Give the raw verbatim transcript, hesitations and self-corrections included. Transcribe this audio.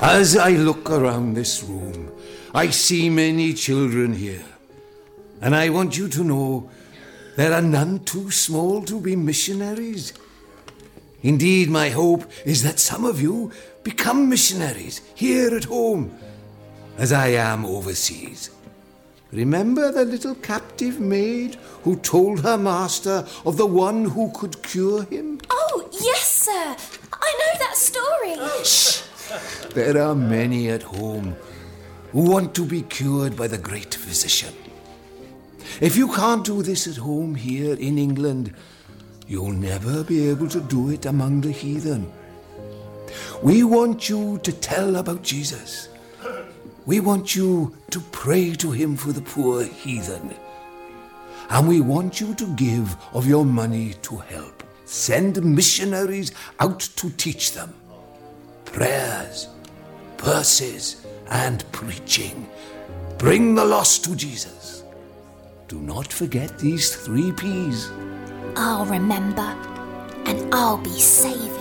As I look around this room, I see many children here. And I want you to know there are none too small to be missionaries. Indeed, my hope is that some of you become missionaries here at home, as I am overseas. Remember the little captive maid who told her master of the one who could cure him? Oh, yes, sir. I know that story. Oh. Shh. There are many at home who want to be cured by the great physician. If you can't do this at home here in England, you'll never be able to do it among the heathen. We want you to tell about Jesus. We want you to pray to him for the poor heathen. And we want you to give of your money to help. Send missionaries out to teach them. Prayers, purses, and preaching. Bring the lost to Jesus. Do not forget these three P's. I'll remember, and I'll be saving.